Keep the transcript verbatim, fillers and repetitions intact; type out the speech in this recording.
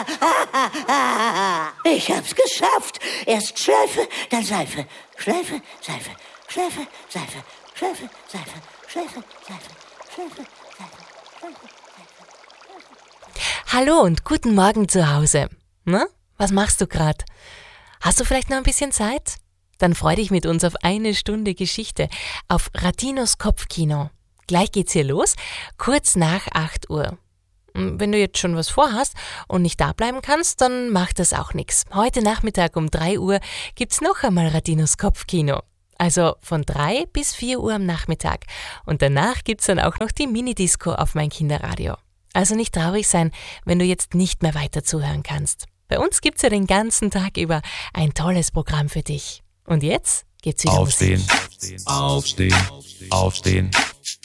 Ich hab's geschafft. Erst Schleife, dann Seife. Schleife, Seife, Schleife, Seife, Schleife, Seife, Schleife, Seife, Schleife, Seife, Schleife, Seife. Hallo und guten Morgen zu Hause. Na, was machst du gerade? Hast du vielleicht noch ein bisschen Zeit? Dann freu dich mit uns auf eine Stunde Geschichte auf Ratinos Kopfkino. Gleich geht's hier los, kurz nach acht Uhr. Wenn du jetzt schon was vorhast und nicht da bleiben kannst, dann macht das auch nichts. Heute Nachmittag um drei Uhr gibt's noch einmal Ratinos Kopfkino. Also von drei bis vier Uhr am Nachmittag. Und danach gibt's dann auch noch die Minidisco auf mein Kinderradio. Also nicht traurig sein, wenn du jetzt nicht mehr weiter zuhören kannst. Bei uns gibt's ja den ganzen Tag über ein tolles Programm für dich. Und jetzt geht's wieder Aufstehen, Musik. aufstehen, aufstehen, aufstehen.